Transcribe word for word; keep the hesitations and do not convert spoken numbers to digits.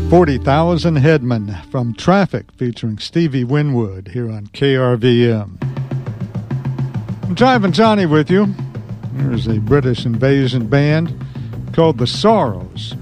forty thousand Headman from Traffic featuring Stevie Winwood here on K R V M. I'm Driving Johnny with you. Here's a British invasion band called The Sorrows.